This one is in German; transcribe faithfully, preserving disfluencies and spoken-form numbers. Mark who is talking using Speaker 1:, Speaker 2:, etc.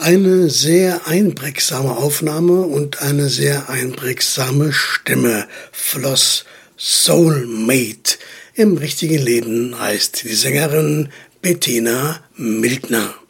Speaker 1: Eine sehr einprägsame Aufnahme und eine sehr einprägsame Stimme floss Soulmate. Im richtigen Leben heißt die Sängerin Bettina Mildner.